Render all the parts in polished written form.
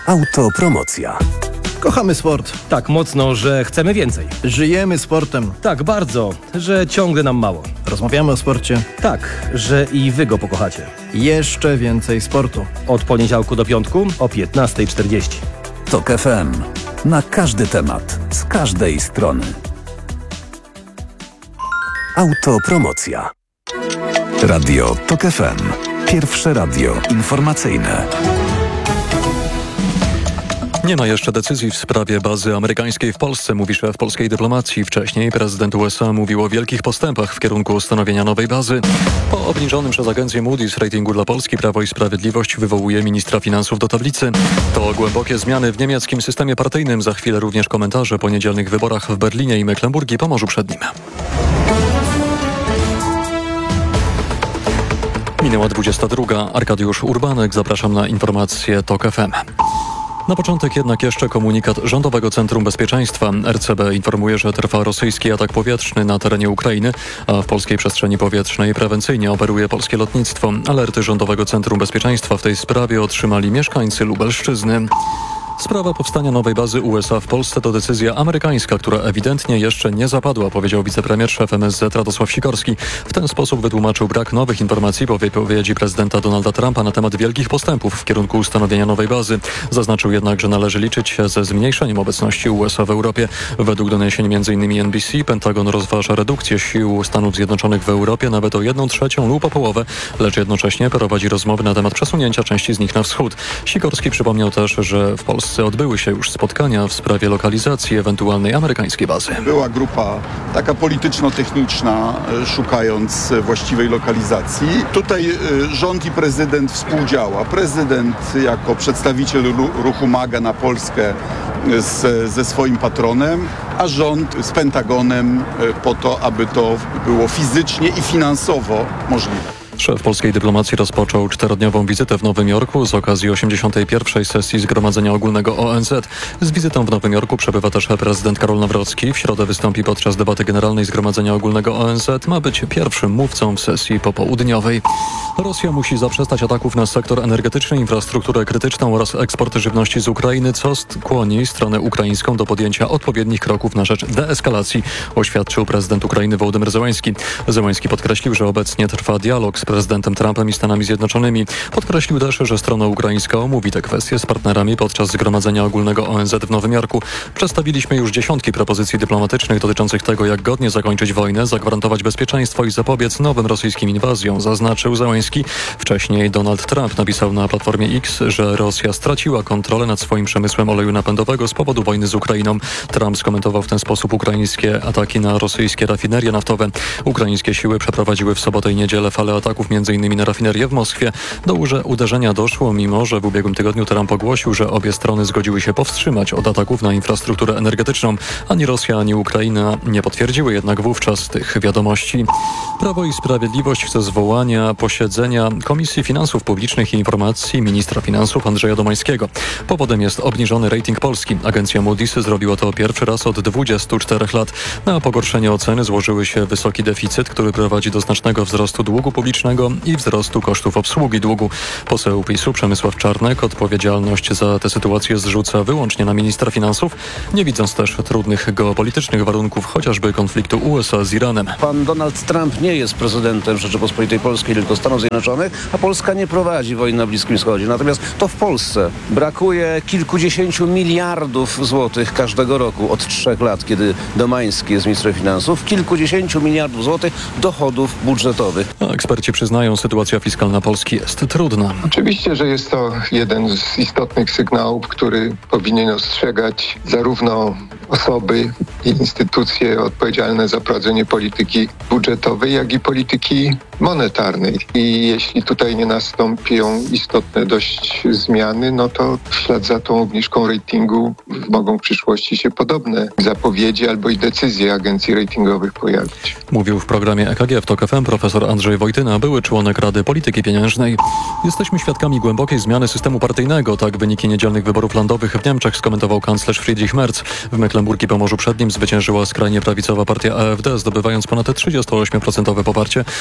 Autopromocja. Kochamy sport. Tak mocno, że chcemy więcej. Żyjemy sportem. Tak bardzo, że ciągle nam mało. Rozmawiamy o sporcie. Tak, że i wy go pokochacie. Jeszcze więcej sportu. Od poniedziałku do piątku o 15:40. TOK FM. Na każdy temat, z każdej strony. Autopromocja. Radio TOK FM. Pierwsze radio informacyjne. Nie ma jeszcze decyzji w sprawie bazy amerykańskiej w Polsce, mówi szef polskiej dyplomacji. Wcześniej prezydent USA mówił o wielkich postępach w kierunku ustanowienia nowej bazy. Po obniżonym przez agencję Moody's ratingu dla Polski Prawo i Sprawiedliwość wywołuje ministra finansów do tablicy. To głębokie zmiany w niemieckim systemie partyjnym. Za chwilę również komentarze po niedzielnych wyborach w Berlinie i Mecklenburgii Pomorzu Przednim. Minęła 22. Arkadiusz Urbanek. Zapraszam na informacje TOK FM. Na początek jednak jeszcze komunikat Rządowego Centrum Bezpieczeństwa. RCB informuje, że trwa rosyjski atak powietrzny na terenie Ukrainy, a w polskiej przestrzeni powietrznej prewencyjnie operuje polskie lotnictwo. Alerty Rządowego Centrum Bezpieczeństwa w tej sprawie otrzymali mieszkańcy Lubelszczyzny. Sprawa powstania nowej bazy USA w Polsce to decyzja amerykańska, która ewidentnie jeszcze nie zapadła, powiedział wicepremier szef MSZ Radosław Sikorski. W ten sposób wytłumaczył brak nowych informacji po wypowiedzi prezydenta Donalda Trumpa na temat wielkich postępów w kierunku ustanowienia nowej bazy. Zaznaczył jednak, że należy liczyć się ze zmniejszeniem obecności USA w Europie. Według doniesień m.in. NBC Pentagon rozważa redukcję sił Stanów Zjednoczonych w Europie nawet o 1/3 lub o połowę, lecz jednocześnie prowadzi rozmowy na temat przesunięcia części z nich na wschód. Sikorski przypomniał też, że w Polsce odbyły się już spotkania w sprawie lokalizacji ewentualnej amerykańskiej bazy. Była grupa taka polityczno-techniczna, szukając właściwej lokalizacji. Tutaj rząd i prezydent współdziała. Prezydent jako przedstawiciel ruchu MAGA na Polskę ze swoim patronem, a rząd z Pentagonem po to, aby to było fizycznie i finansowo możliwe. Szef polskiej dyplomacji rozpoczął 4-dniową wizytę w Nowym Jorku z okazji 81. sesji Zgromadzenia Ogólnego ONZ. Z wizytą w Nowym Jorku przebywa też prezydent Karol Nawrocki. W środę wystąpi podczas debaty generalnej Zgromadzenia Ogólnego ONZ. Ma być pierwszym mówcą w sesji popołudniowej. Rosja musi zaprzestać ataków na sektor energetyczny, infrastrukturę krytyczną oraz eksport żywności z Ukrainy, co skłoni stronę ukraińską do podjęcia odpowiednich kroków na rzecz deeskalacji, oświadczył prezydent Ukrainy Wołodymyr Zełański. Zełański podkreślił, że obecnie trwa dialog z prezydentem Trumpem i Stanami Zjednoczonymi. Podkreślił też, że strona ukraińska omówi te kwestie z partnerami podczas Zgromadzenia Ogólnego ONZ w Nowym Jorku. Przedstawiliśmy już dziesiątki propozycji dyplomatycznych dotyczących tego, jak godnie zakończyć wojnę, zagwarantować bezpieczeństwo i zapobiec nowym rosyjskim inwazjom, zaznaczył Zełański. Wcześniej Donald Trump napisał na platformie X, że Rosja straciła kontrolę nad swoim przemysłem oleju napędowego z powodu wojny z Ukrainą. Trump skomentował w ten sposób ukraińskie ataki na rosyjskie rafinerie naftowe. Ukraińskie siły przeprowadziły w sobotę i niedzielę falę ataków m.in. na rafinerię w Moskwie. Do uderzenia doszło, mimo że w ubiegłym tygodniu Trump ogłosił, że obie strony zgodziły się powstrzymać od ataków na infrastrukturę energetyczną. Ani Rosja, ani Ukraina nie potwierdziły jednak wówczas tych wiadomości. Prawo i Sprawiedliwość chce zwołania posiedzenia Komisji Finansów Publicznych i Informacji ministra finansów Andrzeja Domańskiego. Powodem jest obniżony rating Polski. Agencja Moody's zrobiła to pierwszy raz od 24 lat. Na pogorszenie oceny złożyły się wysoki deficyt, który prowadzi do znacznego wzrostu długu publicznego i wzrostu kosztów obsługi długu. Poseł PiS-u Przemysław Czarnek odpowiedzialność za tę sytuację zrzuca wyłącznie na ministra finansów, nie widząc też trudnych geopolitycznych warunków, chociażby konfliktu USA z Iranem. Pan Donald Trump nie jest prezydentem Rzeczypospolitej Polskiej, tylko Stanów Zjednoczonych, a Polska nie prowadzi wojny na Bliskim Wschodzie. Natomiast to w Polsce brakuje kilkudziesięciu miliardów złotych każdego roku od 3 lat, kiedy Domański jest ministrem finansów, kilkudziesięciu miliardów złotych dochodów budżetowych. Eksperci przyznają, sytuacja fiskalna Polski jest trudna. Oczywiście, że jest to jeden z istotnych sygnałów, który powinien ostrzegać zarówno osoby i instytucje odpowiedzialne za prowadzenie polityki budżetowej, jak i polityki monetarnej. I jeśli tutaj nie nastąpią istotne dość zmiany, no to w ślad za tą obniżką ratingu mogą w przyszłości się podobne zapowiedzi albo i decyzje agencji ratingowych pojawić. Mówił w programie EKG w TOK FM profesor Andrzej Wojtyna, były członek Rady Polityki Pieniężnej. Jesteśmy świadkami głębokiej zmiany systemu partyjnego. Tak wyniki niedzielnych wyborów landowych w Niemczech skomentował kanclerz Friedrich Merz. W Mecklenburgii Pomorzu Przednim zwyciężyła skrajnie prawicowa partia AfD, zdobywając ponad 38% poparcie. Z kolei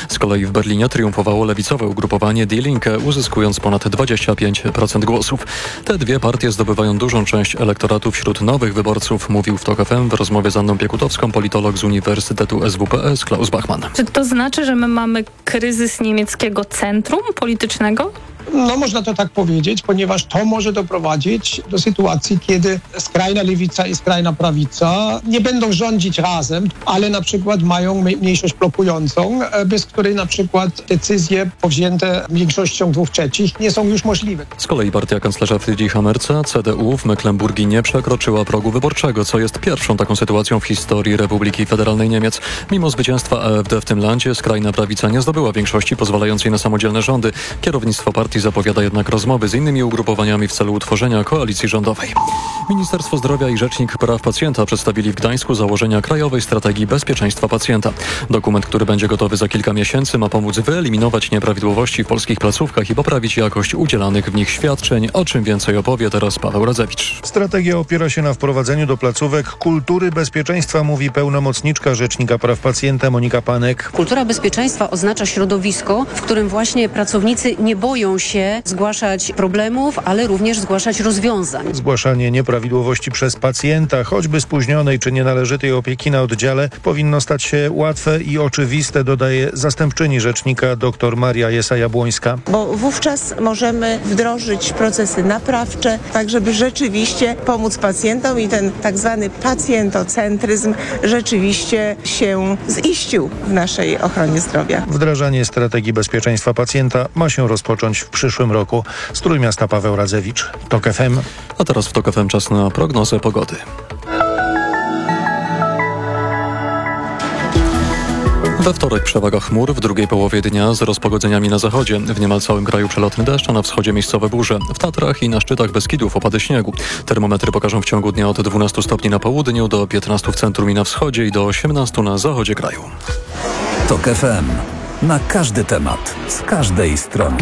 kolei w Berlinie triumfowało lewicowe ugrupowanie Die Linke, uzyskując ponad 25% głosów. Te dwie partie zdobywają dużą część elektoratu wśród nowych wyborców, mówił w TOK FM w rozmowie z Anną Piekutowską politolog z Uniwersytetu SWPS Klaus Bachmann. Czy to znaczy, że my mamy kryzys niemieckiego centrum politycznego? No można to tak powiedzieć, ponieważ to może doprowadzić do sytuacji, kiedy skrajna lewica i skrajna prawica nie będą rządzić razem, ale na przykład mają mniejszość blokującą, bez której na przykład decyzje powzięte większością 2/3 nie są już możliwe. Z kolei partia kanclerza Friedricha Merza, CDU, w Mecklenburgii nie przekroczyła progu wyborczego, co jest pierwszą taką sytuacją w historii Republiki Federalnej Niemiec. Mimo zwycięstwa AfD w tym landzie, skrajna prawica nie zdobyła większości pozwalającej na samodzielne rządy. Kierownictwo partii zapowiada jednak rozmowy z innymi ugrupowaniami w celu utworzenia koalicji rządowej. Ministerstwo Zdrowia i Rzecznik Praw Pacjenta przedstawili w Gdańsku założenia Krajowej Strategii Bezpieczeństwa Pacjenta. Dokument, który będzie gotowy za kilka miesięcy, ma pomóc wyeliminować nieprawidłowości w polskich placówkach i poprawić jakość udzielanych w nich świadczeń. O czym więcej opowie teraz Paweł Radzewicz. Strategia opiera się na wprowadzeniu do placówek kultury bezpieczeństwa, mówi pełnomocniczka Rzecznika Praw Pacjenta Monika Panek. Kultura bezpieczeństwa oznacza środowisko, w którym właśnie pracownicy nie boją się zgłaszać problemów, ale również zgłaszać rozwiązań. Zgłaszanie nieprawidłowości przez pacjenta, choćby spóźnionej czy nienależytej opieki na oddziale, powinno stać się łatwe i oczywiste, dodaje zastępczyni rzecznika dr Maria Jesa-Jabłońska. Bo wówczas możemy wdrożyć procesy naprawcze, tak żeby rzeczywiście pomóc pacjentom i ten tak zwany pacjentocentryzm rzeczywiście się ziścił w naszej ochronie zdrowia. Wdrażanie strategii bezpieczeństwa pacjenta ma się rozpocząć w przyszłym roku. Z Trójmiasta Paweł Radzewicz, TOK FM. A teraz w TOK FM czas na prognozę pogody. We wtorek przewaga chmur, w drugiej połowie dnia z rozpogodzeniami na zachodzie. W niemal całym kraju przelotny deszcz, a na wschodzie miejscowe burze. W Tatrach i na szczytach Beskidów opady śniegu. Termometry pokażą w ciągu dnia od 12 stopni na południu do 15 w centrum i na wschodzie i do 18 na zachodzie kraju. TOK FM. Na każdy temat, z każdej strony.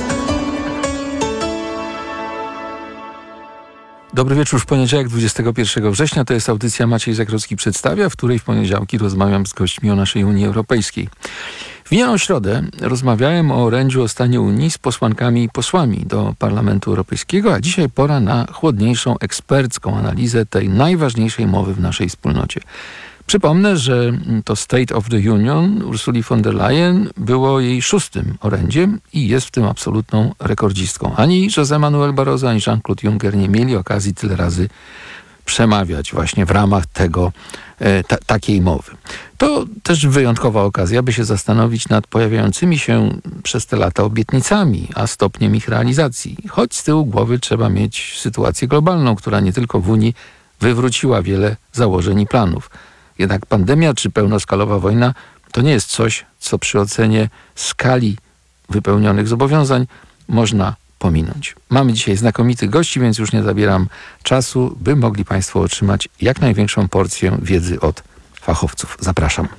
Dobry wieczór, w poniedziałek 21 września. To jest audycja Maciej Zakrocki przedstawia, w której w poniedziałki rozmawiam z gośćmi o naszej Unii Europejskiej. W minioną środę rozmawiałem o orędziu o stanie Unii z posłankami i posłami do Parlamentu Europejskiego, a dzisiaj pora na chłodniejszą, ekspercką analizę tej najważniejszej mowy w naszej wspólnocie. Przypomnę, że to State of the Union Ursuli von der Leyen było jej 6. orędziem i jest w tym absolutną rekordzistką. Ani José Manuel Barroso, ani Jean-Claude Juncker nie mieli okazji tyle razy przemawiać właśnie w ramach takiej mowy. To też wyjątkowa okazja, by się zastanowić nad pojawiającymi się przez te lata obietnicami, a stopniem ich realizacji. Choć z tyłu głowy trzeba mieć sytuację globalną, która nie tylko w Unii wywróciła wiele założeń i planów. Jednak pandemia czy pełnoskalowa wojna to nie jest coś, co przy ocenie skali wypełnionych zobowiązań można pominąć. Mamy dzisiaj znakomitych gości, więc już nie zabieram czasu, by mogli Państwo otrzymać jak największą porcję wiedzy od fachowców. Zapraszam.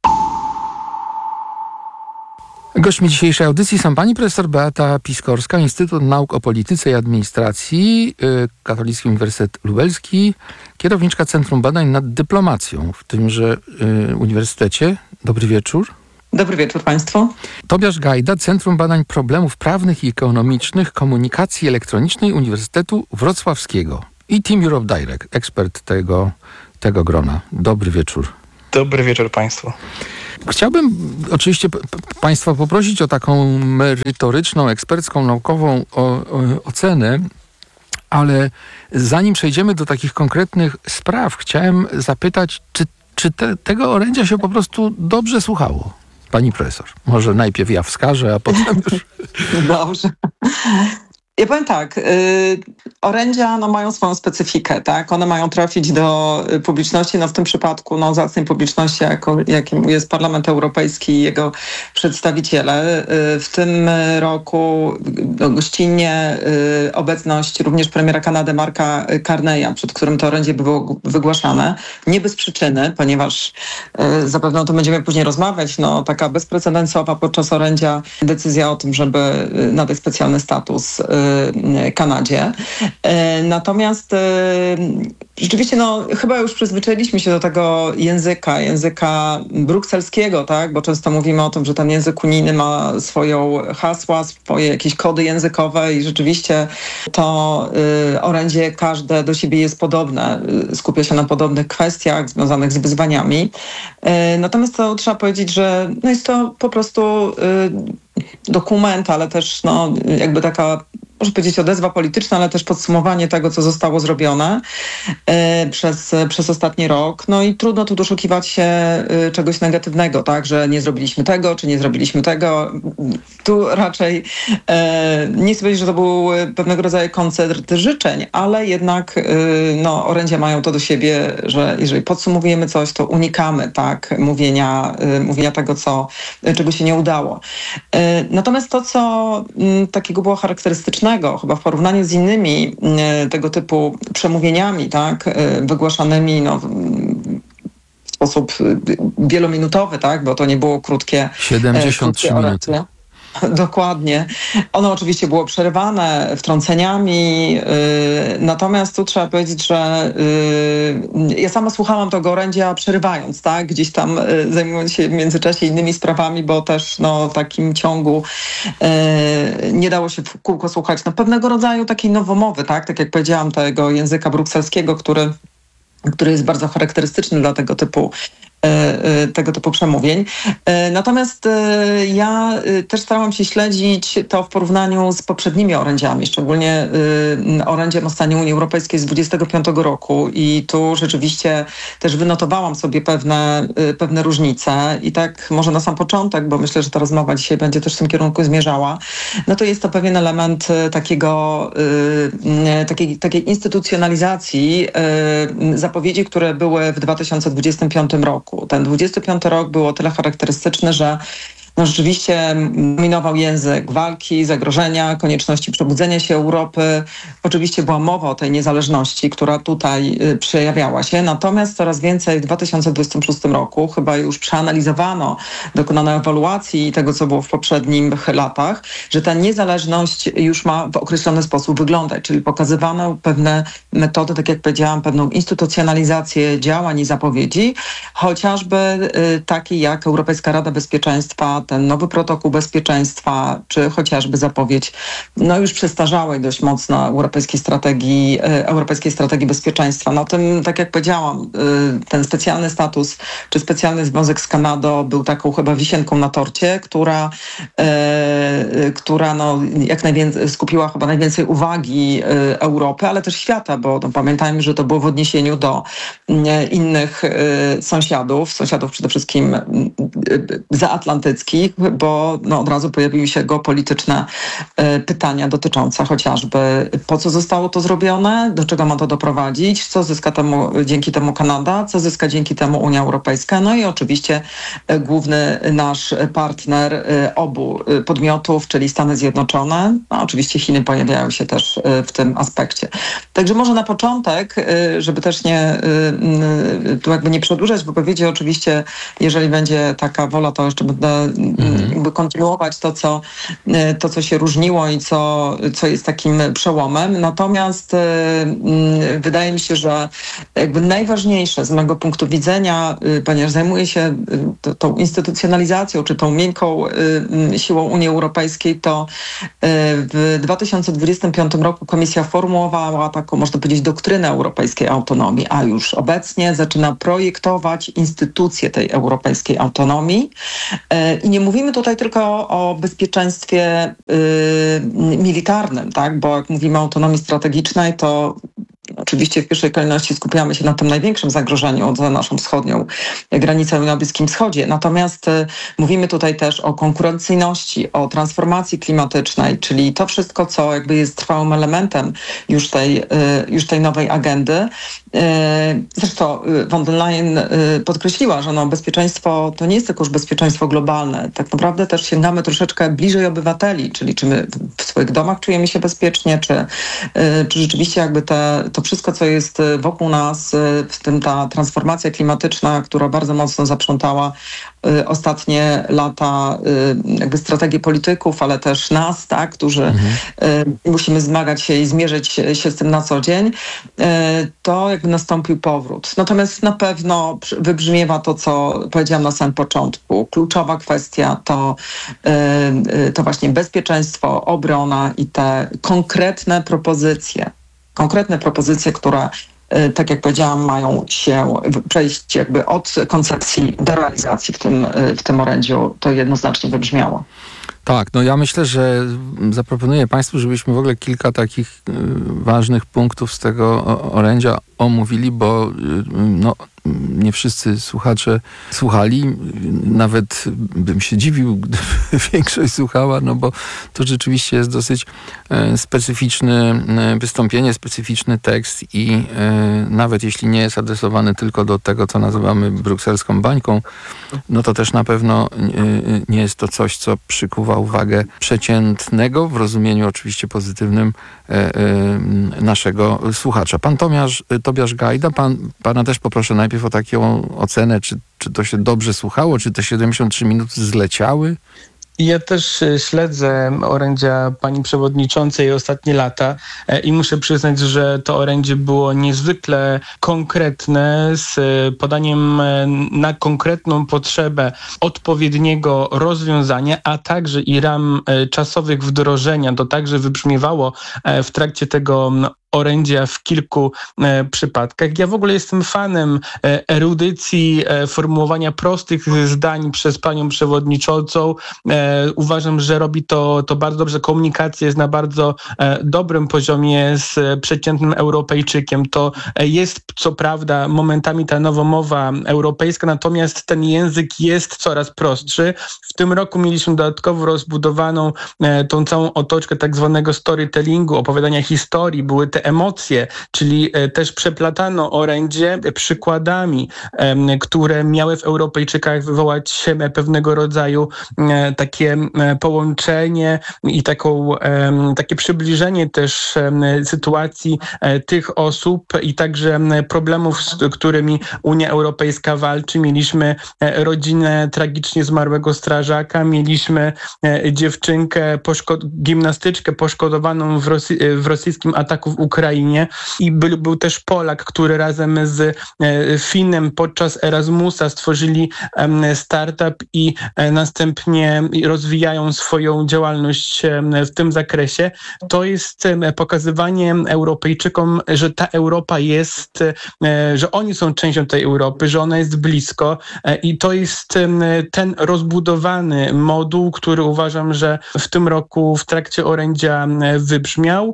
Gośćmi dzisiejszej audycji są pani profesor Beata Piskorska, Instytut Nauk o Polityce i Administracji, Katolicki Uniwersytet Lubelski, kierowniczka Centrum Badań nad Dyplomacją w tymże uniwersytecie. Dobry wieczór. Dobry wieczór Państwu. Tobiasz Gajda, Centrum Badań Problemów Prawnych i Ekonomicznych Komunikacji Elektronicznej Uniwersytetu Wrocławskiego i Team Europe Direct, ekspert tego grona. Dobry wieczór. Dobry wieczór Państwu. Chciałbym oczywiście Państwa poprosić o taką merytoryczną, ekspercką, naukową ocenę, ale zanim przejdziemy do takich konkretnych spraw, chciałem zapytać, czy tego orędzia się po prostu dobrze słuchało? Pani profesor, może najpierw ja wskażę, a potem już... Dobrze. Ja powiem tak, orędzia mają swoją specyfikę, tak? One mają trafić do publiczności, w tym przypadku zacnej publiczności, jakim jest Parlament Europejski i jego przedstawiciele. W tym roku gościnnie obecność również premiera Kanady Marka Carneya, przed którym to orędzie było wygłaszane. Nie bez przyczyny, ponieważ zapewne o tym będziemy później rozmawiać. Taka bezprecedensowa podczas orędzia decyzja o tym, żeby nadać specjalny status Kanadzie. Natomiast Rzeczywiście, chyba już przyzwyczailiśmy się do tego języka brukselskiego, tak? Bo często mówimy o tym, że ten język unijny ma swoją hasła, swoje jakieś kody językowe i rzeczywiście to orędzie każde do siebie jest podobne, skupia się na podobnych kwestiach związanych z wyzwaniami. Natomiast to trzeba powiedzieć, że jest to po prostu dokument, ale też jakby taka, można powiedzieć, odezwa polityczna, ale też podsumowanie tego, co zostało zrobione przez ostatni rok. I trudno tu doszukiwać się czegoś negatywnego, tak, że nie zrobiliśmy tego, czy nie zrobiliśmy tego. Tu raczej nie chcę powiedzieć, że to był pewnego rodzaju koncert życzeń, ale jednak orędzia mają to do siebie, że jeżeli podsumowujemy coś, to unikamy, tak, mówienia tego, czego się nie udało. Natomiast to, co takiego było charakterystycznego, chyba w porównaniu z innymi tego typu przemówieniami, tak, wygłaszanymi w sposób wielominutowy, tak, bo to nie było krótkie. 73 minuty. Dokładnie. Ono oczywiście było przerywane wtrąceniami, natomiast tu trzeba powiedzieć, że ja sama słuchałam tego orędzia przerywając, tak? Gdzieś tam zajmując się w międzyczasie innymi sprawami, bo też w takim ciągu nie dało się w kółko słuchać pewnego rodzaju takiej nowomowy, tak? Tak jak powiedziałam, tego języka brukselskiego, który jest bardzo charakterystyczny dla tego typu przemówień. Natomiast ja też starałam się śledzić to w porównaniu z poprzednimi orędziami, szczególnie orędziem o stanie Unii Europejskiej z 25 roku i tu rzeczywiście też wynotowałam sobie pewne różnice i tak może na sam początek, bo myślę, że ta rozmowa dzisiaj będzie też w tym kierunku zmierzała, to jest to pewien element takiej instytucjonalizacji zapowiedzi, które były w 2025 roku. Ten 25 rok był o tyle charakterystyczny, że rzeczywiście dominował język walki, zagrożenia, konieczności przebudzenia się Europy. Oczywiście była mowa o tej niezależności, która tutaj przejawiała się. Natomiast coraz więcej w 2026 roku chyba już przeanalizowano, dokonano ewaluacji tego, co było w poprzednich latach, że ta niezależność już ma w określony sposób wyglądać, czyli pokazywano pewne metody, tak jak powiedziałam, pewną instytucjonalizację działań i zapowiedzi, chociażby takie jak Europejska Rada Bezpieczeństwa, ten nowy protokół bezpieczeństwa, czy chociażby zapowiedź już przestarzałej dość mocno europejskiej strategii bezpieczeństwa. Tym, tak jak powiedziałam, ten specjalny status, czy specjalny związek z Kanadą był taką chyba wisienką na torcie, która jak najwięcej skupiła chyba najwięcej uwagi Europy, ale też świata, bo pamiętajmy, że to było w odniesieniu do innych sąsiadów przede wszystkim zaatlantyckich, bo od razu pojawiły się geopolityczne pytania dotyczące chociażby po co zostało to zrobione, do czego ma to doprowadzić, co zyska dzięki temu Kanada, co zyska dzięki temu Unia Europejska, i oczywiście główny nasz partner obu podmiotów, czyli Stany Zjednoczone. Oczywiście Chiny pojawiają się też w tym aspekcie. Także może na początek, żeby też tu nie przedłużać wypowiedzi, oczywiście jeżeli będzie taka wola, to jeszcze będę kontynuować to, co się różniło i co jest takim przełomem. Natomiast wydaje mi się, że najważniejsze z mojego punktu widzenia, ponieważ zajmuję się tą instytucjonalizacją, czy tą miękką siłą Unii Europejskiej, to w 2025 roku Komisja formułowała taką, można powiedzieć, doktrynę europejskiej autonomii, a już obecnie zaczyna projektować instytucje tej europejskiej autonomii. I nie mówimy tutaj tylko o bezpieczeństwie militarnym, tak? Bo jak mówimy o autonomii strategicznej, to oczywiście w pierwszej kolejności skupiamy się na tym największym zagrożeniu za naszą wschodnią granicę na Bliskim Wschodzie. Natomiast mówimy tutaj też o konkurencyjności, o transformacji klimatycznej, czyli to wszystko, co jest trwałym elementem już tej nowej agendy. Zresztą von der Leyen podkreśliła, że bezpieczeństwo to nie jest tylko już bezpieczeństwo globalne. Tak naprawdę też sięgamy troszeczkę bliżej obywateli, czyli czy my w swoich domach czujemy się bezpiecznie, czy rzeczywiście to wszystko wszystko, co jest wokół nas, w tym ta transformacja klimatyczna, która bardzo mocno zaprzątała ostatnie lata jakby strategię polityków, ale też nas, tak, którzy musimy zmagać się i zmierzyć się z tym na co dzień, to jakby nastąpił powrót. Natomiast na pewno wybrzmiewa to, co powiedziałam na samym początku. Kluczowa kwestia to właśnie bezpieczeństwo, obrona i te konkretne propozycje, które, tak jak powiedziałam, mają się przejść jakby od koncepcji do realizacji w tym orędziu. To jednoznacznie wybrzmiało. Tak, no ja myślę, że zaproponuję Państwu, żebyśmy w ogóle kilka takich ważnych punktów z tego orędzia omówili, bo nie wszyscy słuchacze słuchali. Nawet bym się dziwił, gdyby większość słuchała, no bo to rzeczywiście jest dosyć specyficzne wystąpienie, specyficzny tekst i nawet jeśli nie jest adresowany tylko do tego, co nazywamy brukselską bańką, no to też na pewno nie jest to coś, co przykuwa uwagę przeciętnego, w rozumieniu oczywiście pozytywnym, naszego słuchacza. Pan Tobiasz Gajda, pana też poproszę najpierw o taką ocenę, czy to się dobrze słuchało, czy te 73 minuty zleciały? Ja też śledzę orędzia pani przewodniczącej ostatnie lata i muszę przyznać, że to orędzie było niezwykle konkretne, z podaniem na konkretną potrzebę odpowiedniego rozwiązania, a także i ram czasowych wdrożenia. To także wybrzmiewało w trakcie tego orędzia w kilku przypadkach. Ja w ogóle jestem fanem erudycji, formułowania prostych zdań przez panią przewodniczącą. Uważam, że robi to bardzo dobrze. Komunikacja jest na bardzo dobrym poziomie z przeciętnym Europejczykiem. To jest co prawda momentami ta nowomowa europejska, natomiast ten język jest coraz prostszy. W tym roku mieliśmy dodatkowo rozbudowaną tą całą otoczkę tak zwanego storytellingu, opowiadania historii. Były te emocje, czyli też przeplatano orędzie przykładami, które miały w Europejczykach wywołać pewnego rodzaju takie połączenie i takie przybliżenie też sytuacji tych osób i także problemów, z którymi Unia Europejska walczy. Mieliśmy rodzinę tragicznie zmarłego strażaka, mieliśmy dziewczynkę, gimnastyczkę poszkodowaną w rosyjskim ataku w Ukrainie i był też Polak, który razem z Finem podczas Erasmusa stworzyli startup i następnie rozwijają swoją działalność w tym zakresie. To jest pokazywanie Europejczykom, że ta Europa jest, że oni są częścią tej Europy, że ona jest blisko i to jest ten rozbudowany moduł, który uważam, że w tym roku w trakcie orędzia wybrzmiał.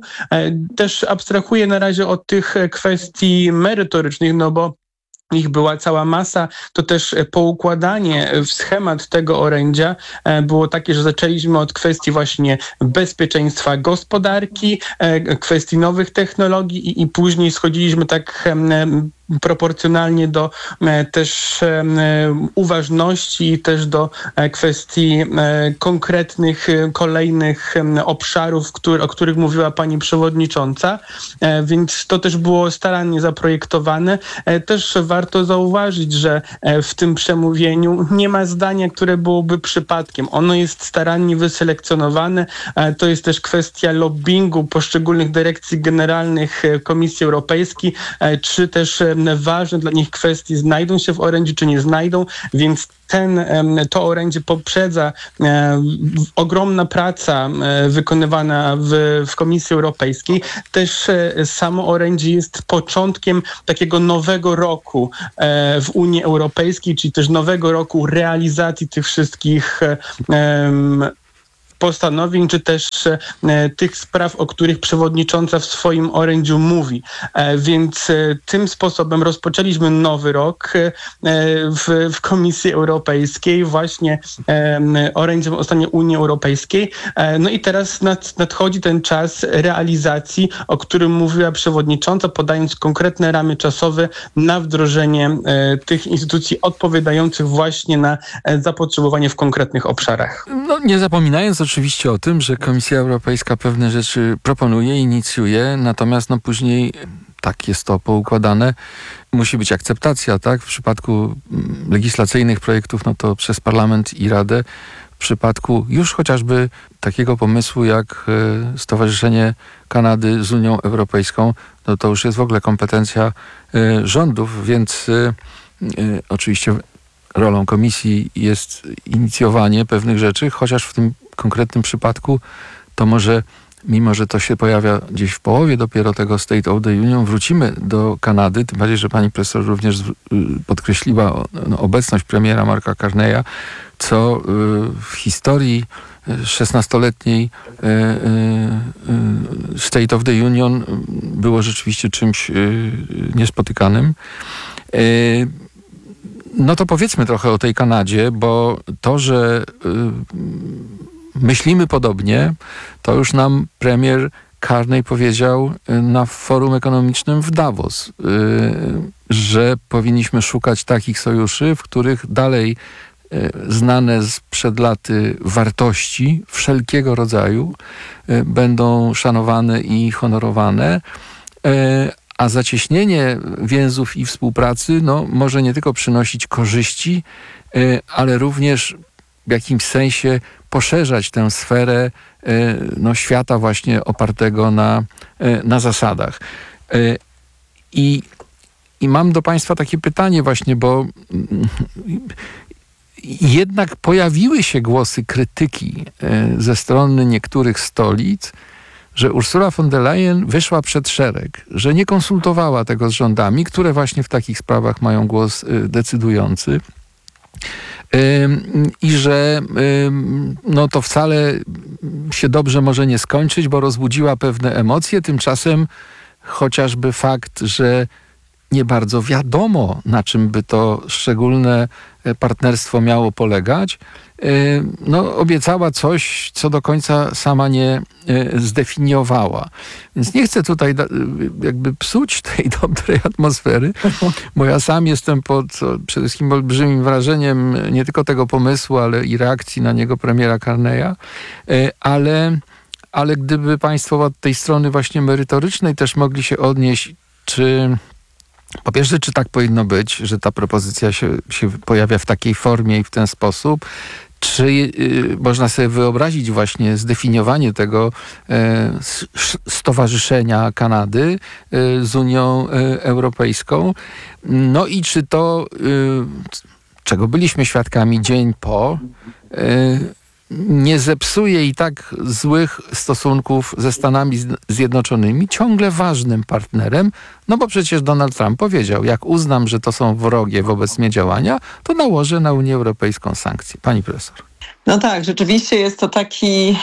Też abstrahuję na razie od tych kwestii merytorycznych, no bo ich była cała masa, to też poukładanie w schemat tego orędzia było takie, że zaczęliśmy od kwestii właśnie bezpieczeństwa gospodarki, kwestii nowych technologii i później schodziliśmy tak proporcjonalnie do też uważności i też do kwestii konkretnych, kolejnych obszarów, o których mówiła pani przewodnicząca, więc to też było starannie zaprojektowane. Też warto zauważyć, że w tym przemówieniu nie ma zdania, które byłoby przypadkiem. Ono jest starannie wyselekcjonowane. To jest też kwestia lobbingu poszczególnych dyrekcji generalnych Komisji Europejskiej, czy też ważne dla nich kwestie znajdą się w orędziu, czy nie znajdą, więc to orędzie poprzedza ogromna praca wykonywana w Komisji Europejskiej. Też samo orędzie jest początkiem takiego nowego roku w Unii Europejskiej, czyli też nowego roku realizacji tych wszystkich postanowień, czy też tych spraw, o których przewodnicząca w swoim orędziu mówi. Więc tym sposobem rozpoczęliśmy nowy rok w Komisji Europejskiej, właśnie orędziem o stanie Unii Europejskiej. No i teraz nadchodzi ten czas realizacji, o którym mówiła przewodnicząca, podając konkretne ramy czasowe na wdrożenie tych instytucji odpowiadających właśnie na zapotrzebowanie w konkretnych obszarach. No, nie zapominając oczywiście o tym, że Komisja Europejska pewne rzeczy proponuje, inicjuje, natomiast później tak jest to poukładane. Musi być akceptacja, tak? W przypadku legislacyjnych projektów, no to przez Parlament i Radę. W przypadku już chociażby takiego pomysłu jak Stowarzyszenie Kanady z Unią Europejską, no to już jest w ogóle kompetencja rządów, więc oczywiście rolą komisji jest inicjowanie pewnych rzeczy, chociaż w tym konkretnym przypadku to może, mimo że to się pojawia gdzieś w połowie dopiero tego State of the Union, wrócimy do Kanady, tym bardziej, że pani profesor również podkreśliła obecność premiera Marka Carneya, co w historii 16-letniej State of the Union było rzeczywiście czymś niespotykanym. No to powiedzmy trochę o tej Kanadzie, bo to, że myślimy podobnie, to już nam premier Carney powiedział na forum ekonomicznym w Davos, że powinniśmy szukać takich sojuszy, w których dalej znane sprzed laty wartości wszelkiego rodzaju będą szanowane i honorowane, a zacieśnienie więzów i współpracy może nie tylko przynosić korzyści, ale również w jakimś sensie poszerzać tę sferę świata właśnie opartego na zasadach. I mam do państwa takie pytanie właśnie, bo jednak pojawiły się głosy krytyki ze strony niektórych stolic, że Ursula von der Leyen wyszła przed szereg, że nie konsultowała tego z rządami, które właśnie w takich sprawach mają głos decydujący. I że to wcale się dobrze może nie skończyć, bo rozbudziła pewne emocje. Tymczasem chociażby fakt, że nie bardzo wiadomo, na czym by to szczególne partnerstwo miało polegać, obiecała coś, co do końca sama nie zdefiniowała. Więc nie chcę tutaj jakby psuć tej dobrej atmosfery, bo ja sam jestem pod przede wszystkim olbrzymim wrażeniem nie tylko tego pomysłu, ale i reakcji na niego premiera Carneya, ale gdyby państwo od tej strony właśnie merytorycznej też mogli się odnieść, po pierwsze, czy tak powinno być, że ta propozycja się pojawia w takiej formie i w ten sposób? Czy można sobie wyobrazić właśnie zdefiniowanie tego stowarzyszenia Kanady z Unią Europejską? No i czy to, czego byliśmy świadkami dzień po, nie zepsuje i tak złych stosunków ze Stanami Zjednoczonymi, ciągle ważnym partnerem, bo przecież Donald Trump powiedział, jak uznam, że to są wrogie wobec mnie działania, to nałożę na Unię Europejską sankcje. Pani profesor. No tak, rzeczywiście jest to taki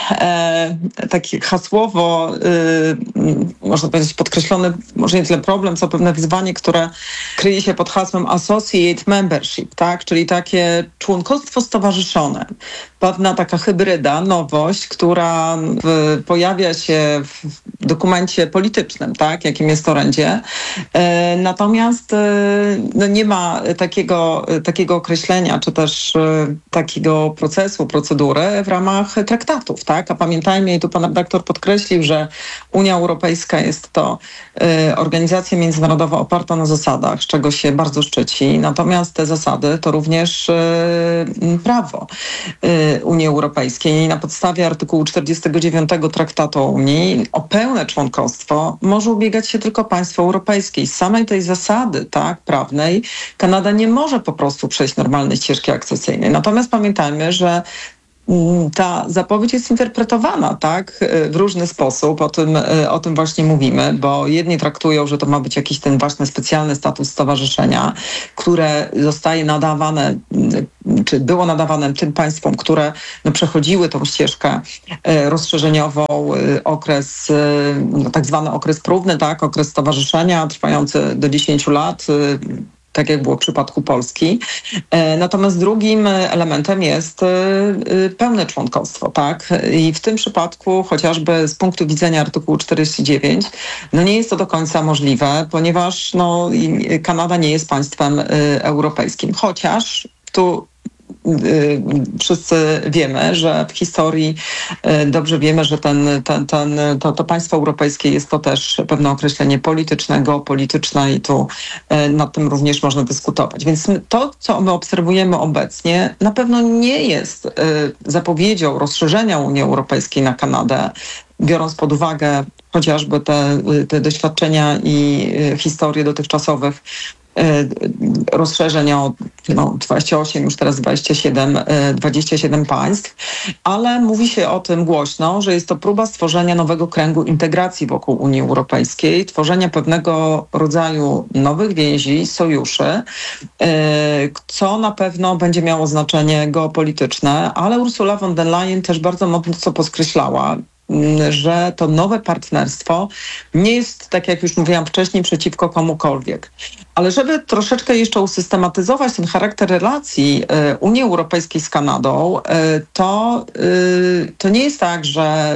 hasłowo, można powiedzieć, podkreślony, może nie tyle problem, co pewne wyzwanie, które kryje się pod hasłem Associate Membership, tak? Czyli takie członkostwo stowarzyszone. Pewna taka hybryda, nowość, która pojawia się w dokumencie politycznym, tak? Jakim jest orędzie. Natomiast nie ma takiego określenia, czy też takiego procedury w ramach traktatów, tak? A pamiętajmy, i tu pan redaktor podkreślił, że Unia Europejska jest to organizacja międzynarodowa oparta na zasadach, z czego się bardzo szczyci. Natomiast te zasady to również prawo Unii Europejskiej. Na podstawie artykułu 49 Traktatu o Unii o pełne członkostwo może ubiegać się tylko państwo europejskie. Z samej tej zasady, tak, prawnej, Kanada nie może po prostu przejść normalnej ścieżki akcesyjnej. Natomiast pamiętajmy, że ta zapowiedź jest interpretowana, tak, w różny sposób. O tym właśnie mówimy, bo jedni traktują, że to ma być jakiś ten właśnie specjalny status stowarzyszenia, które zostaje nadawane, czy było nadawane tym państwom, które przechodziły tą ścieżkę rozszerzeniową, okres, tak zwany okres próbny, tak, okres stowarzyszenia trwający do 10 lat, tak jak było w przypadku Polski. Natomiast drugim elementem jest pełne członkostwo, tak? I w tym przypadku, chociażby z punktu widzenia artykułu 49, nie jest to do końca możliwe, ponieważ Kanada nie jest państwem europejskim. Chociaż tu wszyscy wiemy, że w historii dobrze wiemy, że to państwo europejskie jest to też pewne określenie polityczne i tu nad tym również można dyskutować. Więc to, co my obserwujemy obecnie, na pewno nie jest zapowiedzią rozszerzenia Unii Europejskiej na Kanadę, biorąc pod uwagę chociażby te doświadczenia i historie dotychczasowych rozszerzeń o 28, już teraz 27 państw, ale mówi się o tym głośno, że jest to próba stworzenia nowego kręgu integracji wokół Unii Europejskiej, tworzenia pewnego rodzaju nowych więzi, sojuszy, co na pewno będzie miało znaczenie geopolityczne, ale Ursula von der Leyen też bardzo mocno podkreślała, że to nowe partnerstwo nie jest, tak jak już mówiłam wcześniej, przeciwko komukolwiek. Ale żeby troszeczkę jeszcze usystematyzować ten charakter relacji Unii Europejskiej z Kanadą, to nie jest tak, że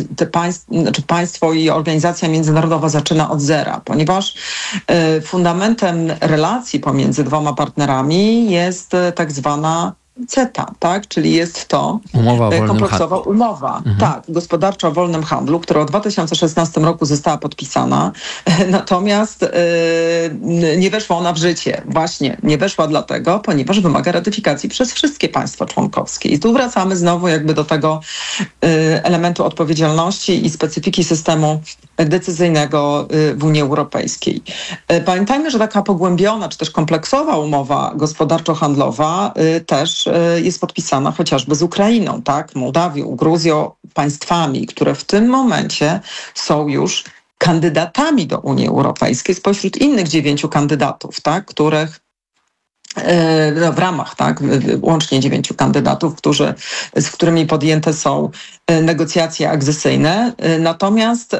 państwo i organizacja międzynarodowa zaczyna od zera, ponieważ fundamentem relacji pomiędzy dwoma partnerami jest tak zwana CETA, tak? Czyli jest to kompleksowa umowa, gospodarcza o wolnym handlu, która w 2016 roku została podpisana, natomiast nie weszła ona w życie. Właśnie nie weszła dlatego, ponieważ wymaga ratyfikacji przez wszystkie państwa członkowskie. I tu wracamy znowu jakby do tego elementu odpowiedzialności i specyfiki systemu decyzyjnego w Unii Europejskiej. Pamiętajmy, że taka pogłębiona czy też kompleksowa umowa gospodarczo-handlowa też jest podpisana chociażby z Ukrainą, tak, Mołdawią, Gruzją, państwami, które w tym momencie są już kandydatami do Unii Europejskiej spośród innych 9 kandydatów, tak, których w ramach, tak, łącznie 9 kandydatów, z którymi podjęte są negocjacje akcesyjne. Natomiast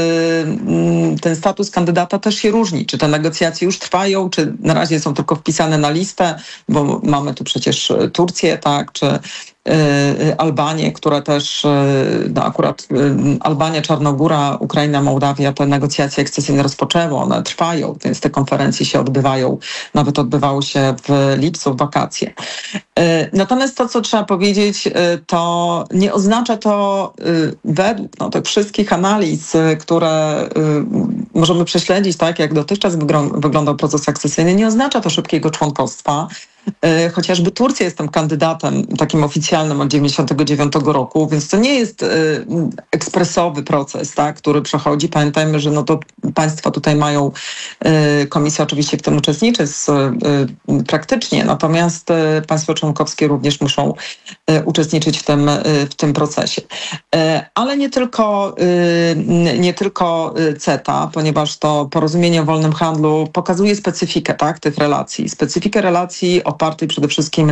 ten status kandydata też się różni. Czy te negocjacje już trwają, czy na razie są tylko wpisane na listę, bo mamy tu przecież Turcję, tak, czy Albanię, która też, akurat Albania, Czarnogóra, Ukraina, Mołdawia, te negocjacje akcesyjne rozpoczęły, one trwają, więc te konferencje się odbywają, nawet odbywały się w lipcu, w wakacje. Natomiast to, co trzeba powiedzieć, to nie oznacza to według tych wszystkich analiz, które możemy prześledzić, tak jak dotychczas wyglądał proces akcesyjny, nie oznacza to szybkiego członkostwa. Chociażby Turcja jest tym kandydatem takim oficjalnym od 1999 roku, więc to nie jest ekspresowy proces, tak, który przechodzi. Pamiętajmy, że to państwa tutaj mają, komisja oczywiście w tym uczestniczy praktycznie, natomiast państwa członkowskie również muszą uczestniczyć w tym procesie. Ale nie tylko CETA, ponieważ to porozumienie o wolnym handlu pokazuje specyfikę, tak, tych relacji. Specyfikę relacji opartej przede wszystkim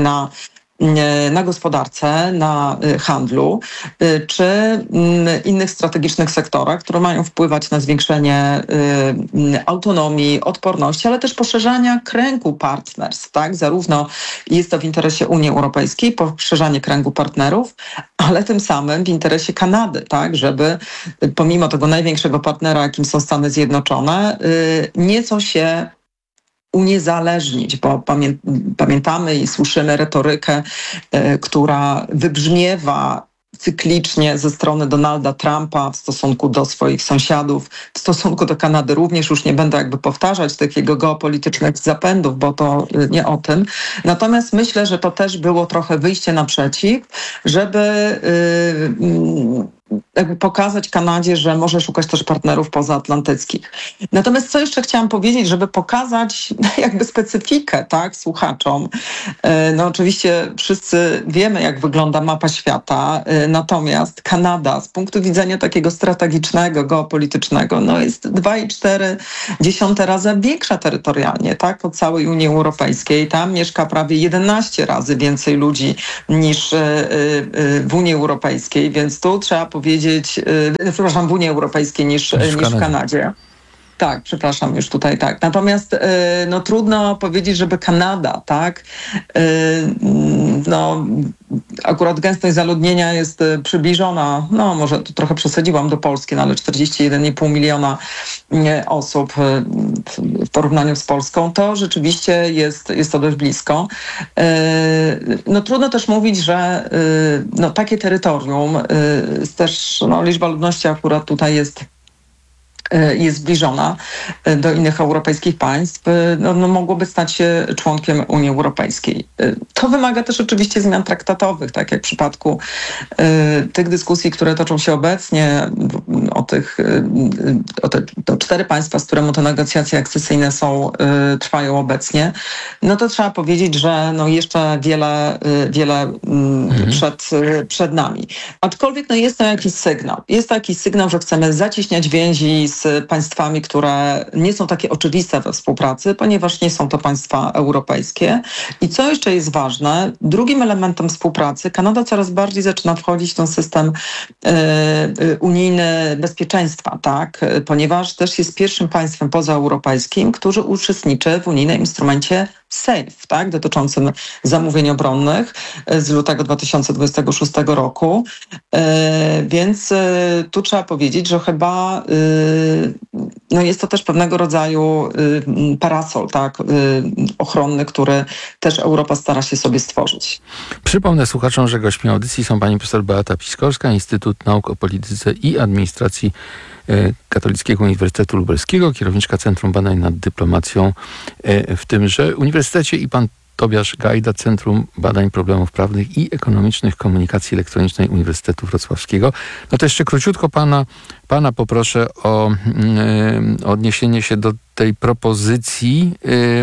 na gospodarce, na handlu, czy innych strategicznych sektorach, które mają wpływać na zwiększenie autonomii, odporności, ale też poszerzania kręgu partnerstw, tak? Zarówno jest to w interesie Unii Europejskiej, poszerzanie kręgu partnerów, ale tym samym w interesie Kanady, tak? Żeby pomimo tego największego partnera, jakim są Stany Zjednoczone, nieco się uniezależnić, bo pamiętamy i słyszymy retorykę, która wybrzmiewa cyklicznie ze strony Donalda Trumpa w stosunku do swoich sąsiadów, w stosunku do Kanady również. Już nie będę powtarzać tych jego geopolitycznych zapędów, bo to nie o tym. Natomiast myślę, że to też było trochę wyjście naprzeciw, żeby pokazać Kanadzie, że może szukać też partnerów pozaatlantyckich. Natomiast co jeszcze chciałam powiedzieć, żeby pokazać specyfikę, tak, słuchaczom. Oczywiście wszyscy wiemy, jak wygląda mapa świata, natomiast Kanada z punktu widzenia takiego strategicznego, geopolitycznego, jest 2,4 razy większa terytorialnie, tak, od całej Unii Europejskiej. Tam mieszka prawie 11 razy więcej ludzi niż w Unii Europejskiej, więc tu trzeba powiedzieć, w Unii Europejskiej niż w Kanadzie. Tak, przepraszam, już tutaj tak. Natomiast trudno powiedzieć, żeby Kanada, tak, akurat gęstość zaludnienia jest przybliżona, może tu trochę przesadziłam, do Polski, ale 41,5 miliona osób w porównaniu z Polską, to rzeczywiście jest to dość blisko. Trudno też mówić, że takie terytorium, też liczba ludności akurat tutaj jest zbliżona do innych europejskich państw, mogłoby stać się członkiem Unii Europejskiej. To wymaga też oczywiście zmian traktatowych, tak jak w przypadku tych dyskusji, które toczą się obecnie, o 4 państwa, z którymi te negocjacje akcesyjne trwają obecnie, to trzeba powiedzieć, że jeszcze wiele przed nami. Aczkolwiek jest to jakiś sygnał. Jest to jakiś sygnał, że chcemy zacieśniać więzi z państwami, które nie są takie oczywiste we współpracy, ponieważ nie są to państwa europejskie. I co jeszcze jest ważne, drugim elementem współpracy, Kanada coraz bardziej zaczyna wchodzić w ten system unijny bezpieczeństwa, tak? Ponieważ też jest pierwszym państwem pozaeuropejskim, który uczestniczy w unijnym instrumencie SAFE, tak? Dotyczącym zamówień obronnych z lutego 2026 roku. Więc tu trzeba powiedzieć, że chyba jest to też pewnego rodzaju parasol, tak? Ochronny, który też Europa stara się sobie stworzyć. Przypomnę słuchaczom, że gośćmi audycji są pani profesor Beata Piskorska, Instytut Nauk o Polityce i Administracji Katolickiego Uniwersytetu Lubelskiego, kierowniczka Centrum Badań nad Dyplomacją w tymże uniwersytecie, i pan Tobiasz Gajda, Centrum Badań Problemów Prawnych i Ekonomicznych Komunikacji Elektronicznej Uniwersytetu Wrocławskiego. To jeszcze króciutko pana poproszę o odniesienie się do tej propozycji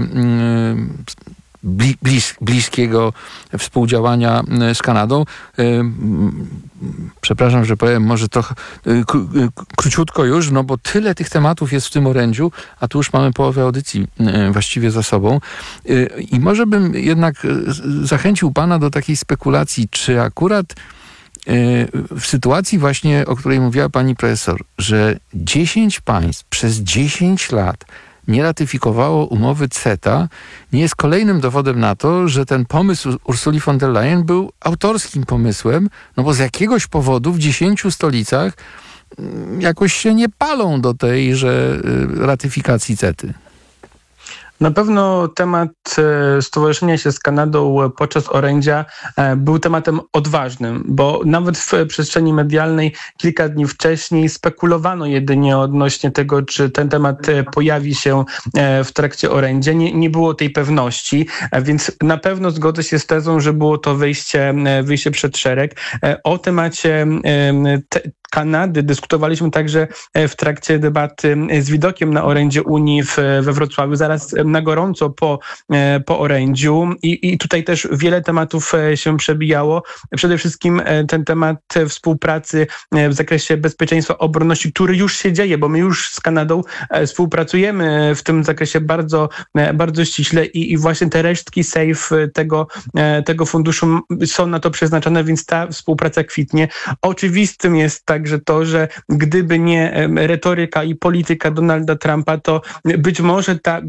bliskiego współdziałania z Kanadą. Przepraszam, że powiem może trochę króciutko już, bo tyle tych tematów jest w tym orędziu, a tu już mamy połowę audycji właściwie za sobą. I może bym jednak zachęcił pana do takiej spekulacji, czy akurat w sytuacji właśnie, o której mówiła pani profesor, że 10 państw przez 10 lat nie ratyfikowało umowy CETA, nie jest kolejnym dowodem na to, że ten pomysł Ursuli von der Leyen był autorskim pomysłem, bo z jakiegoś powodu w 10 stolicach jakoś się nie palą do tejże ratyfikacji CETY. Na pewno temat stowarzyszenia się z Kanadą podczas orędzia był tematem odważnym, bo nawet w przestrzeni medialnej kilka dni wcześniej spekulowano jedynie odnośnie tego, czy ten temat pojawi się w trakcie orędzia. Nie było tej pewności, więc na pewno zgodzę się z tezą, że było to wyjście przed szereg. O temacie Kanady dyskutowaliśmy także w trakcie debaty z widokiem na orędzie Unii we Wrocławiu, zaraz na gorąco po orędziu i tutaj też wiele tematów się przebijało. Przede wszystkim ten temat współpracy w zakresie bezpieczeństwa, obronności, który już się dzieje, bo my już z Kanadą współpracujemy w tym zakresie bardzo, bardzo ściśle i właśnie te resztki SAFE tego funduszu są na to przeznaczone, więc ta współpraca kwitnie. Oczywistym jest także to, że gdyby nie retoryka i polityka Donalda Trumpa, to być może ta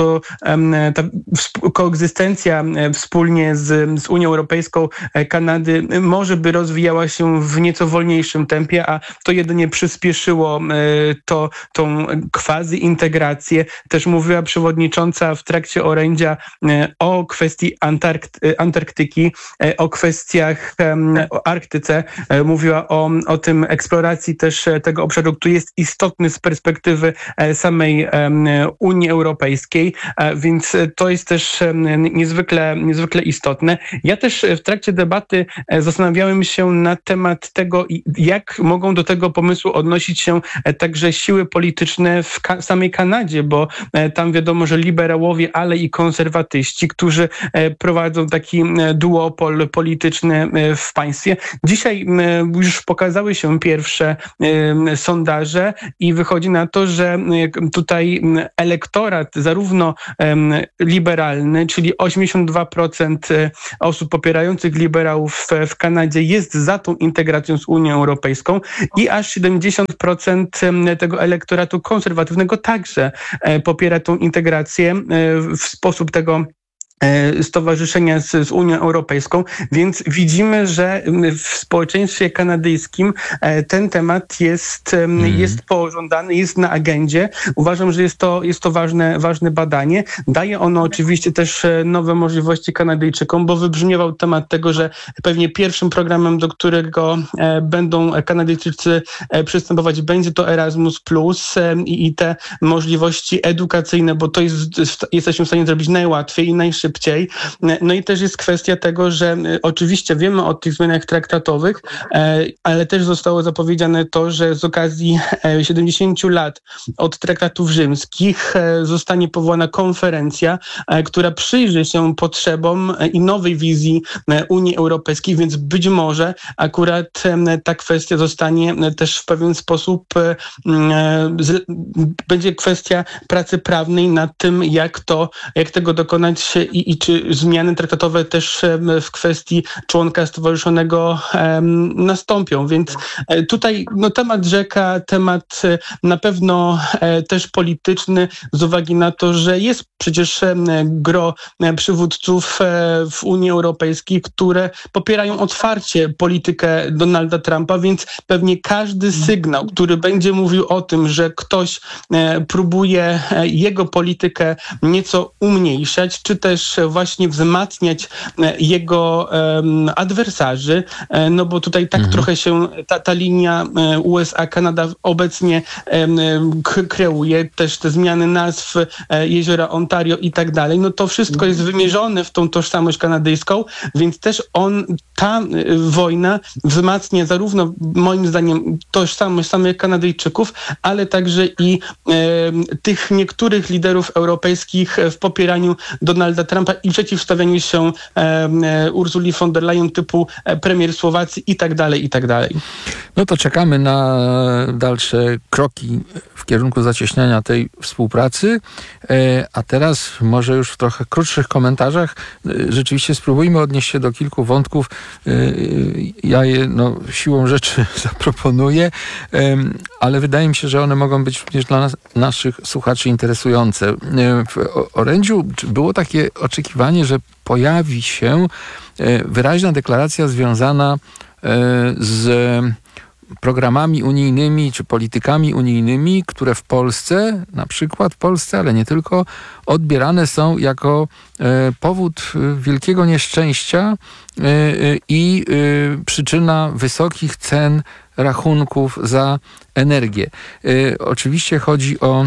koegzystencja wspólnie z Unią Europejską Kanady może by rozwijała się w nieco wolniejszym tempie, a to jedynie przyspieszyło tą quasi-integrację. Też mówiła przewodnicząca w trakcie orędzia o kwestii Antarktyki, o kwestiach o Arktyce. Mówiła o tym eksploracji też tego obszaru, który jest istotny z perspektywy samej Unii Europejskiej, więc to jest też niezwykle istotne. Ja też w trakcie debaty zastanawiałem się na temat tego, jak mogą do tego pomysłu odnosić się także siły polityczne w samej Kanadzie, bo tam wiadomo, że liberałowie, ale i konserwatyści, którzy prowadzą taki duopol polityczny w państwie. Dzisiaj już pokazały się pierwsze sondaże i wychodzi na to, że tutaj elektorat zarówno liberalny, czyli 82% osób popierających liberałów w Kanadzie jest za tą integracją z Unią Europejską i aż 70% tego elektoratu konserwatywnego także popiera tą integrację w sposób tego stowarzyszenia z Unią Europejską, więc widzimy, że w społeczeństwie kanadyjskim ten temat jest pożądany, jest na agendzie. Uważam, że jest to ważne badanie. Daje ono oczywiście też nowe możliwości Kanadyjczykom, bo wybrzmiewał temat tego, że pewnie pierwszym programem, do którego będą Kanadyjczycy przystępować, będzie to Erasmus+, i te możliwości edukacyjne, bo to jesteśmy w stanie zrobić najłatwiej i najszybciej. No i też jest kwestia tego, że oczywiście wiemy o tych zmianach traktatowych, ale też zostało zapowiedziane to, że z okazji 70 lat od traktatów rzymskich zostanie powołana konferencja, która przyjrzy się potrzebom i nowej wizji Unii Europejskiej, więc być może akurat ta kwestia zostanie też w pewien sposób, będzie kwestia pracy prawnej nad tym, jak tego dokonać i czy zmiany traktatowe też w kwestii członka stowarzyszonego nastąpią. Więc tutaj temat rzeka, temat na pewno też polityczny z uwagi na to, że jest przecież gro przywódców w Unii Europejskiej, które popierają otwarcie politykę Donalda Trumpa, więc pewnie każdy sygnał, który będzie mówił o tym, że ktoś próbuje jego politykę nieco umniejszać, czy też właśnie wzmacniać jego adwersarzy, no bo tutaj tak trochę się ta linia USA-Kanada obecnie kreuje, też te zmiany nazw jeziora Ontario i tak dalej, no to wszystko jest wymierzone w tą tożsamość kanadyjską, więc też ta wojna wzmacnia zarówno moim zdaniem tożsamość samych Kanadyjczyków, ale także i tych niektórych liderów europejskich w popieraniu Donalda Trumpa i przeciwstawianiu się Ursuli von der Leyen typu premier Słowacji i tak dalej, i tak dalej. No to czekamy na dalsze kroki w kierunku zacieśniania tej współpracy, a teraz może już w trochę krótszych komentarzach rzeczywiście spróbujmy odnieść się do kilku wątków. Ja je siłą rzeczy zaproponuję, ale wydaje mi się, że one mogą być również dla naszych słuchaczy interesujące. W orędziu było takie oczekiwanie, że pojawi się wyraźna deklaracja związana z programami unijnymi czy politykami unijnymi, które w Polsce, na przykład w Polsce, ale nie tylko, odbierane są jako powód wielkiego nieszczęścia i przyczyna wysokich cen rachunków za energię. Oczywiście chodzi o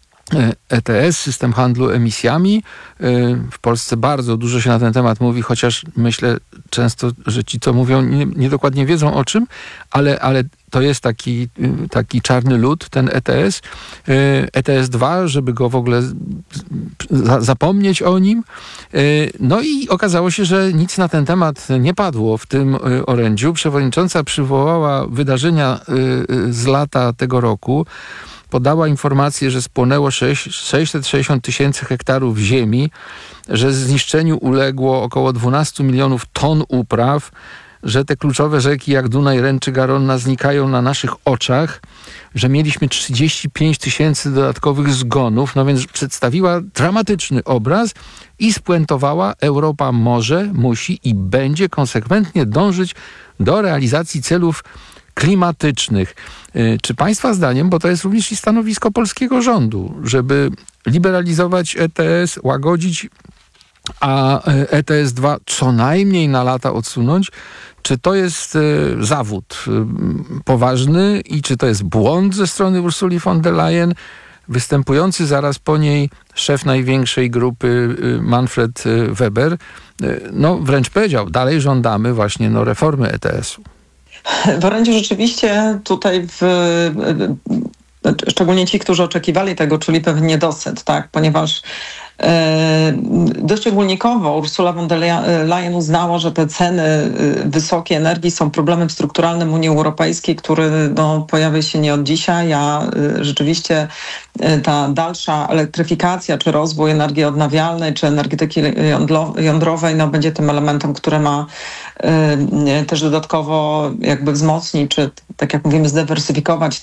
ETS, system handlu emisjami. W Polsce bardzo dużo się na ten temat mówi, chociaż myślę często, że ci, co mówią, niedokładnie wiedzą o czym, ale to jest taki czarny lód, ten ETS. ETS 2, żeby go w ogóle zapomnieć o nim. No i okazało się, że nic na ten temat nie padło w tym orędziu. Przewodnicząca przywołała wydarzenia z lata tego roku. Podała informację, że spłonęło 660 tysięcy hektarów ziemi, że zniszczeniu uległo około 12 milionów ton upraw, że te kluczowe rzeki jak Dunaj, Ren czy Garonna znikają na naszych oczach, że mieliśmy 35 tysięcy dodatkowych zgonów, no więc przedstawiła dramatyczny obraz i spuentowała: Europa może, musi i będzie konsekwentnie dążyć do realizacji celów klimatycznych. Czy Państwa zdaniem, bo to jest również i stanowisko polskiego rządu, żeby liberalizować ETS, łagodzić, a ETS 2 co najmniej na lata odsunąć, czy to jest zawód poważny i czy to jest błąd ze strony Ursuli von der Leyen? Występujący zaraz po niej szef największej grupy Manfred Weber, wręcz powiedział, dalej żądamy właśnie reformy ETS-u. W orędziu rzeczywiście tutaj szczególnie ci, którzy oczekiwali tego, czuli pewien niedosyt, tak? Ponieważ Dość ogólnikowo Ursula von der Leyen uznała, że te ceny wysokiej energii są problemem strukturalnym Unii Europejskiej, który pojawia się nie od dzisiaj, a rzeczywiście ta dalsza elektryfikacja, czy rozwój energii odnawialnej, czy energetyki jądrowej będzie tym elementem, który ma też dodatkowo jakby wzmocnić, czy tak jak mówimy, zdywersyfikować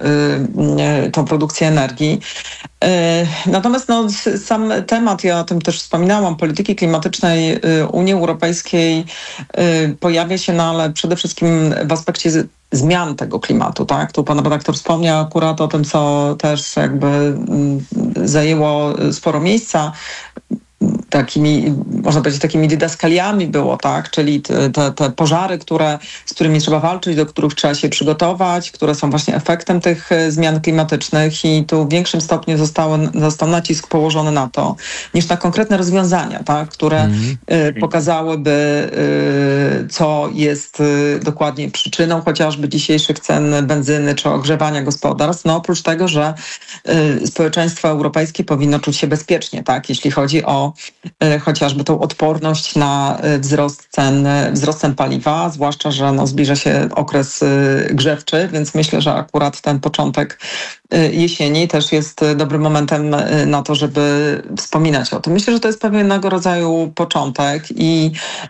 tą produkcję energii. Natomiast sam temat, ja o tym też wspominałam, polityki klimatycznej Unii Europejskiej pojawia się, ale przede wszystkim w aspekcie zmian tego klimatu, tak? Tu pan redaktor wspomniał akurat o tym, co też jakby zajęło sporo miejsca. Takimi, można powiedzieć, takimi didaskaliami było, tak? Czyli te pożary, z którymi trzeba walczyć, do których trzeba się przygotować, które są właśnie efektem tych zmian klimatycznych i tu w większym stopniu został nacisk położony na to, niż na konkretne rozwiązania, tak? Które pokazałyby, co jest dokładnie przyczyną chociażby dzisiejszych cen benzyny czy ogrzewania gospodarstw. No oprócz tego, że społeczeństwo europejskie powinno czuć się bezpiecznie, tak? Jeśli chodzi o chociażby tą odporność na wzrost cen paliwa, zwłaszcza, że zbliża się okres grzewczy, więc myślę, że akurat ten początek jesieni też jest dobrym momentem na to, żeby wspominać o tym. Myślę, że to jest pewnego rodzaju początek i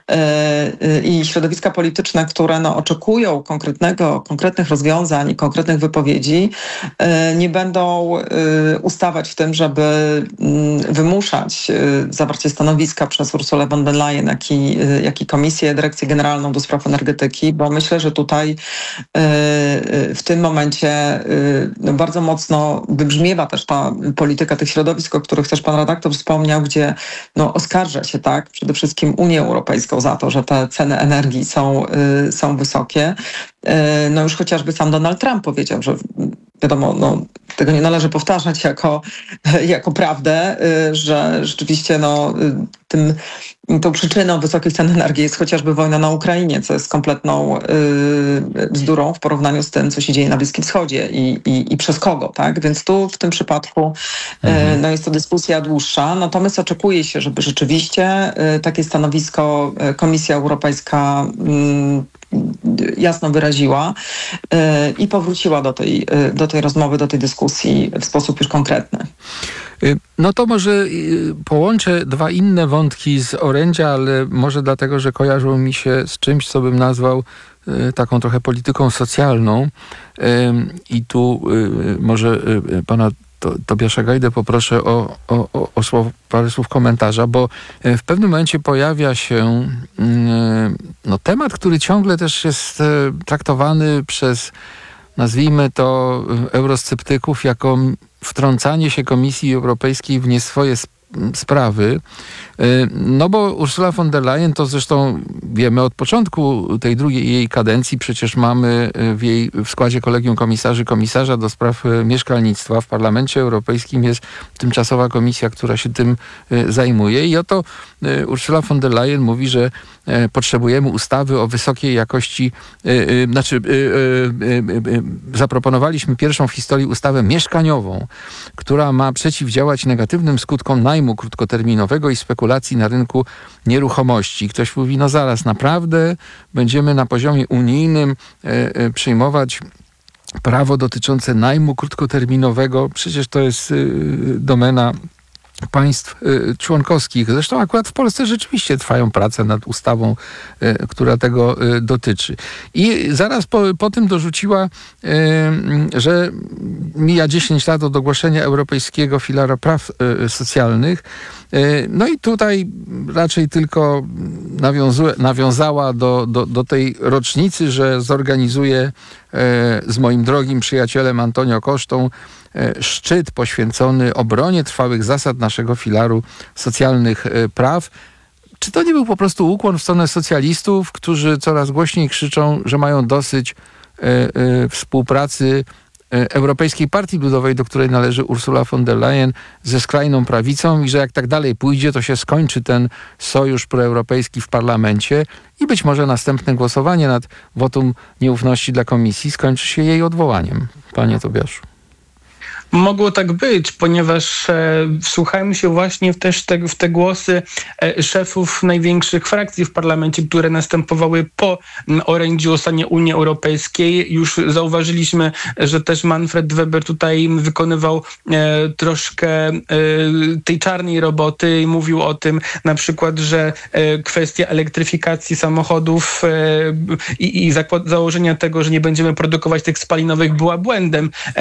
środowiska polityczne, które oczekują konkretnych rozwiązań i konkretnych wypowiedzi, nie będą ustawać w tym, żeby wymuszać zawarcie stanowiska przez Ursulę von der Leyen, jak i Komisję, Dyrekcję Generalną do Spraw Energetyki, bo myślę, że tutaj w tym momencie bardzo mocno wybrzmiewa też ta polityka tych środowisk, o których też pan redaktor wspomniał, gdzie oskarża się, tak, przede wszystkim Unię Europejską za to, że te ceny energii są wysokie. Już chociażby sam Donald Trump powiedział, że wiadomo, tego nie należy powtarzać jako prawdę, że rzeczywiście tą przyczyną wysokich cen energii jest chociażby wojna na Ukrainie, co jest kompletną bzdurą w porównaniu z tym, co się dzieje na Bliskim Wschodzie i przez kogo, tak? Więc tu w tym przypadku jest to dyskusja dłuższa, natomiast oczekuje się, żeby rzeczywiście takie stanowisko Komisja Europejska jasno wyraziła i powróciła do tej rozmowy, do tej dyskusji w sposób już konkretny. No to może połączę dwa inne wątki z orędzia, ale może dlatego, że kojarzą mi się z czymś, co bym nazwał taką trochę polityką socjalną. I tu może pana Tobiasza Gajdę poproszę o parę słów komentarza, bo w pewnym momencie pojawia się temat, który ciągle też jest traktowany przez, nazwijmy to, eurosceptyków jako wtrącanie się Komisji Europejskiej w nie swoje sprawy. Bo Ursula von der Leyen, to zresztą wiemy od początku tej drugiej jej kadencji, przecież mamy w składzie Kolegium Komisarzy komisarza do spraw mieszkalnictwa. W Parlamencie Europejskim jest tymczasowa komisja, która się tym zajmuje i oto Ursula von der Leyen mówi, że potrzebujemy ustawy o wysokiej jakości, zaproponowaliśmy pierwszą w historii ustawę mieszkaniową, która ma przeciwdziałać negatywnym skutkom najmu krótkoterminowego i spekulacji na rynku nieruchomości. Ktoś mówi, zaraz, naprawdę będziemy na poziomie unijnym przyjmować prawo dotyczące najmu krótkoterminowego? Przecież to jest domena państw członkowskich. Zresztą akurat w Polsce rzeczywiście trwają prace nad ustawą, która tego dotyczy. I zaraz po tym dorzuciła, że mija 10 lat od ogłoszenia Europejskiego Filara Praw Socjalnych. I tutaj raczej tylko nawiązała do tej rocznicy, że zorganizuje z moim drogim przyjacielem Antonio Costą szczyt poświęcony obronie trwałych zasad naszego filaru socjalnych praw. Czy to nie był po prostu ukłon w stronę socjalistów, którzy coraz głośniej krzyczą, że mają dosyć współpracy Europejskiej Partii Ludowej, do której należy Ursula von der Leyen, ze skrajną prawicą i że jak tak dalej pójdzie, to się skończy ten sojusz proeuropejski w parlamencie i być może następne głosowanie nad wotum nieufności dla Komisji skończy się jej odwołaniem. Panie Tobiaszu. Mogło tak być, ponieważ wsłuchałem się właśnie w te głosy szefów największych frakcji w parlamencie, które następowały po orędziu o stanie Unii Europejskiej. Już zauważyliśmy, że też Manfred Weber tutaj wykonywał troszkę tej czarnej roboty i mówił o tym na przykład, że kwestia elektryfikacji samochodów i założenia tego, że nie będziemy produkować tych spalinowych była błędem.